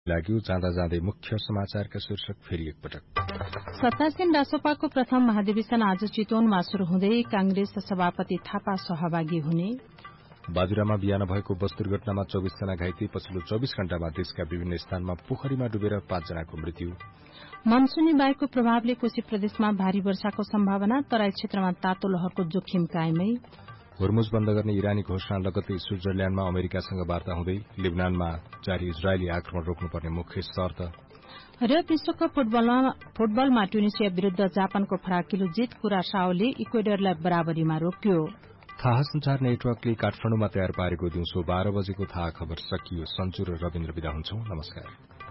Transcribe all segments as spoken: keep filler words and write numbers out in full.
लाग्यो। जाँदा जाँदै मुख्य समाचारका शीर्षक फेरि एकपटक। सत्तासीन रासोपाको प्रथम महाधिवेशन आज चितवनमा शुरू हुँदै कांग्रेस सभापति थापा सहभागी हुने। बाजुरामा बिहान भएको बस दुर्घटनामा चौबीस जना घाइते। पछिल्लो चौबीस घण्टामा देशका विभिन्न स्थानमा पोखरीमा डुबेर पाँचजनाको मृत्यु। मनसूनी वायुको प्रभावले कोशी प्रदेशमा भारी वर्षाको सम्भावना। तराई क्षेत्रमा तातो लहरको जोखिम कायमै। होर्मुज बन्द गर्ने इरानी घोषणा लगत्तै स्विजरल्याण्डमा अमेरिकासँग वार्ता हुँदै। लेबनानमा जारी इजरायली आक्रमण रोक्नुपर्ने मुख्य शर्त। र विश्वकप फुटबलमा ट्युनिसिया विरूद्ध जापानको फराकिलो जित। कुरासाओले इक्वेडरलाई बराबरीमा रोक्यो। थाहा संचार नेटवर्कले काठमाडौँमा तयार पारेको दिउँसो बाह्र बजेको थाहा खबर सकियो। सन्चु र रविन्द्र विदा हुन्छौं। नमस्कार।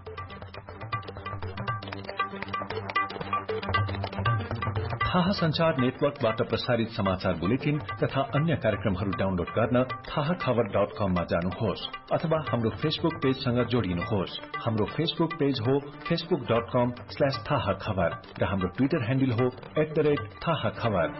थाहा संचार नेटवर्कबाट प्रसारित समाचार बुलेटिन तथा अन्य कार्यक्रमहरू डाउनलोड गर्न थाहा खबर डट कममा जानुहोस् अथवा हाम्रो फेसबुक पेजसँग जोडिनुहोस्। हाम्रो फेसबुक पेज हो फेसबुक डट कम स्ल्याश थाहा खबर र हाम्रो ट्विटर ह्यान्डल हो एट द रेट थाहा खबर।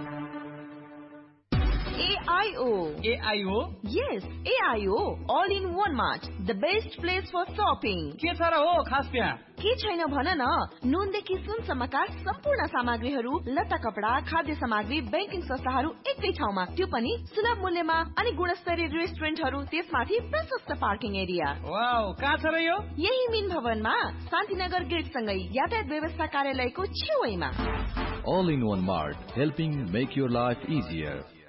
A I O. A I O? Yes, A I O. All in one mart. The best place for shopping. के छ र हो खास त्यहाँ? के छैन भन न। नुनदेखि सुनसम्मका सम्पूर्ण सामग्रीहरू, लत्ता कपडा, खाद्य सामग्री, बैंकिङ संस्थाहरू एकै ठाउँमा, त्यो पनि सुलभ मूल्यमा अनि गुणस्तरीय रेस्टुरेन्टहरू, त्यसमाथि प्रशस्त पार्किङ एरिया। वाउ, कहाँ छ र यो? यही मिन भवनमा शान्तिनगर गेट सँगै यातायात व्यवस्था कार्यालयको छेउैमा। All in one mart, helping make your life easier.